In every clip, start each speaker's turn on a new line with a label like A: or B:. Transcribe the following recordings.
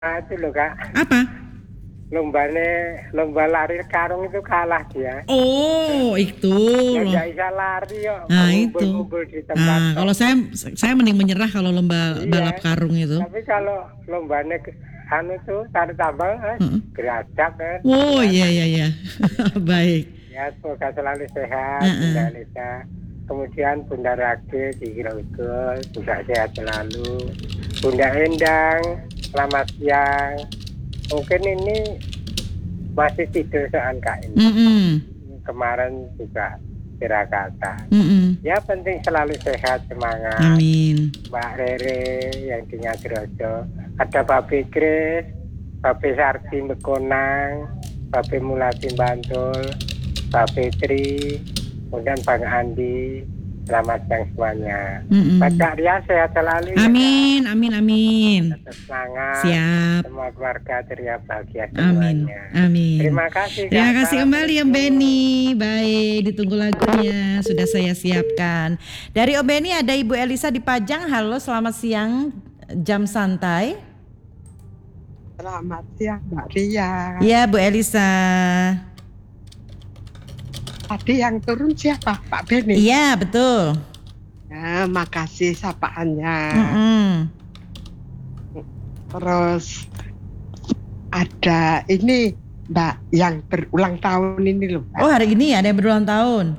A: itu loh Kak,
B: Apa?
A: lomba lari karung itu kalah dia.
B: Oh, itu
A: Ya
B: loh.
A: nggak bisa lari yo,
B: Nah, itu.
A: ngumpul-ngumpul di tempat
B: Nah,
A: kok.
B: kalau saya mending menyerah kalau lomba balap
A: Iya,
B: karung itu.
A: tapi kalau lombanya anu tuh tarik tambang,
B: Heeh.
A: geracap kan,
B: Oh, iya
A: gimana?
B: iya iya. Baik.
A: Ya semoga selalu sehat
B: Heeh.
A: Bunda Lisa. Kemudian Bunda Rake di Grogol juga sehat selalu. Bunda Endang, selamat siang. Mungkin ini masih tidur soal Kak ini.
B: Mm-mm.
A: Kemarin juga tirakatan.
B: Mm-mm.
A: Ya penting selalu sehat, semangat.
B: Amin.
A: Mbak Rere yang di Ngadrojo. Ada Babe Kris, Babe Sardi Mekonang, Babe Mulati Bantul, Babe Tri, kemudian Bang Andi. Selamat siang semuanya.
B: Mm-mm.
A: Pak Cak Ria sehat selalu ya,
B: Amin, amin, amin.
A: Kak. Tetap semangat.
B: Siap.
A: Semua keluarga ceria bahagia
B: Amin,
A: semuanya.
B: amin.
A: Terima kasih Kak.
B: Terima kasih kembali Om
A: Assalamualaikum.
B: Beni. Baik, ditunggu lagunya. Sudah saya siapkan. Dari Om Beni ada Ibu Elisa di Pajang. Halo, selamat siang. Jam santai.
C: Selamat siang Mbak Ria.
B: Ya, Bu Elisa.
C: Tadi yang turun siapa? Pak Beni?
B: Iya, betul.
C: Ya, makasih sapaannya.
B: Mm-mm.
C: Terus ada ini Mbak yang berulang tahun ini loh Mbak.
B: Oh, hari ini ada yang berulang tahun.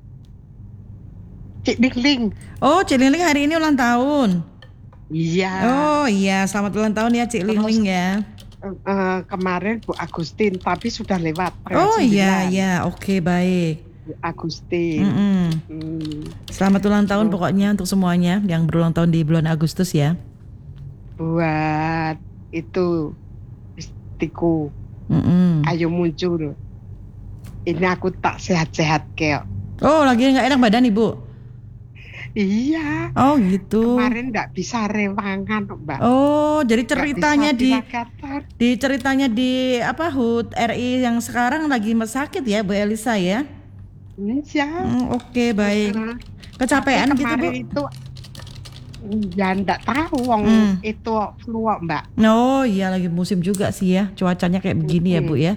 C: Cik Dingling.
B: Oh, Cik Lingling hari ini ulang tahun.
C: Iya.
B: Oh iya, selamat ulang tahun ya Cik Lingling ya.
C: Kemarin Bu Agustin, tapi sudah lewat.
B: Oh
C: 9.
B: iya, iya, oke baik.
C: Bu Agustin.
B: Mm-mm. Selamat ulang tahun
C: Oh.
B: pokoknya untuk semuanya yang berulang tahun di bulan Agustus ya.
C: Buat itu istriku,
B: Mm-mm.
C: ayo muncul. Ini aku tak sehat-sehat keok.
B: Oh lagi nggak enak badan Ibu?
C: Iya.
B: Oh gitu.
C: Kemarin nggak bisa rewangan, Mbak.
B: Oh jadi
C: Nggak
B: ceritanya
C: bisa
B: di
C: Jakarta.
B: ceritanya di apa HUT RI yang sekarang lagi sakit ya Bu Elisa ya?
C: Iya.
B: Oke baik. Kecapean gitu Bu?
C: Kemarin itu ya nggak tahu wong itu flu Mbak.
B: Oh iya lagi musim juga sih ya, cuacanya kayak begini ya Bu ya.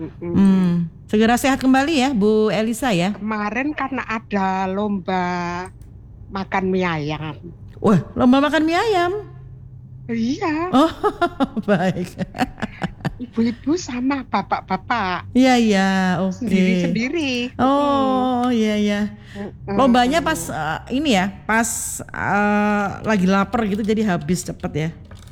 B: Segera sehat kembali ya Bu Elisa ya.
C: Kemarin karena ada lomba makan mie ayam.
B: Wah, lomba makan mie ayam.
C: Iya.
B: Oh, baik.
C: Ibu-ibu sama bapak-bapak.
B: Iya, iya, oke.
C: Sendiri-sendiri.
B: Oh, iya, iya. Lombanya pas ini ya, pas lagi lapar gitu jadi habis cepet ya.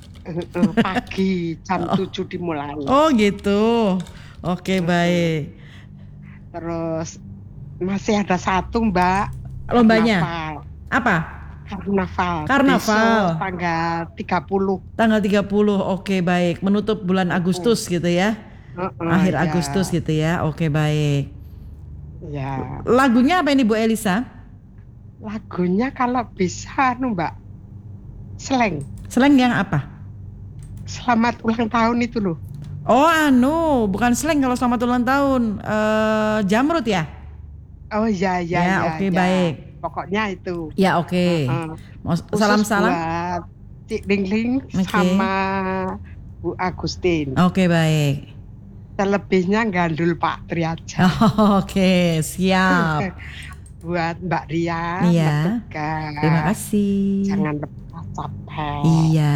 C: Pagi jam 7 dimulai.
B: Oh, gitu. Oke, baik.
C: Terus masih ada satu Mbak.
B: Lombanya?
C: Karnaval.
B: Apa?
C: Karnaval. Besok tanggal 30.
B: Tanggal 30. Oke, baik. Menutup bulan Agustus gitu ya. Akhir
C: ya.
B: Agustus gitu ya. Oke, baik.
C: Ya.
B: Lagunya apa ini Bu Elisa?
C: Lagunya kalau bisa Mbak. Slang.
B: Slang yang apa?
C: Selamat ulang tahun itu loh.
B: Oh bukan slang kalau selamat ulang tahun. Jamrut ya?
C: Oh iya.
B: Ya, oke, baik.
C: Pokoknya itu.
B: Ya oke. Salam-salam
C: buat Cik Dingling sama Bu Agustin.
B: Oke, baik.
C: Selebihnya gandul Pak Tri aja.
B: Oke, siap.
C: Buat Mbak Ria,
B: Iya.
C: Mbak Tegar.
B: Terima kasih.
C: Jangan lepas capek.
B: Iya.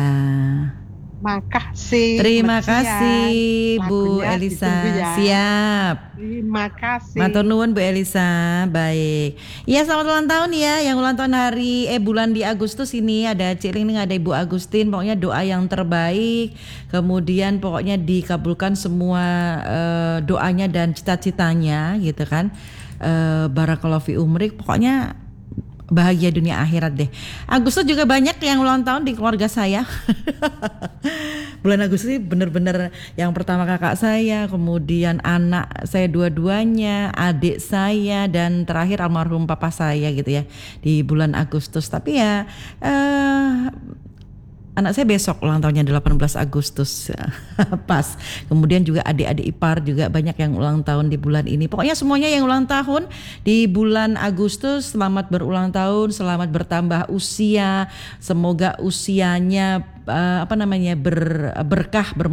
C: Makasih.
B: Terima
C: Selamat
B: kasih
C: siang.
B: Bu
C: Lagunya
B: Elisa.
C: ditunggu ya.
B: Siap.
C: Terima kasih.
B: Matur nuwun Bu Elisa. Baik. Iya, selamat ulang tahun ya. Yang ulang tahun bulan di Agustus ini ada Cik Lingling, ada Ibu Agustin. Pokoknya doa yang terbaik. Kemudian pokoknya dikabulkan semua doanya dan cita-citanya gitu kan. Barakallahu fi umrik. Pokoknya bahagia dunia akhirat deh. Agustus juga banyak yang ulang tahun di keluarga saya. Bulan Agustus ini bener-bener yang pertama kakak saya, kemudian anak saya dua-duanya, adik saya, dan terakhir almarhum papa saya gitu ya di bulan Agustus. Tapi ya anak saya besok ulang tahunnya 18 Agustus. Pas. Kemudian juga adik-adik ipar juga banyak yang ulang tahun di bulan ini. Pokoknya semuanya yang ulang tahun di bulan Agustus, selamat berulang tahun, selamat bertambah usia. Semoga usianya berkah,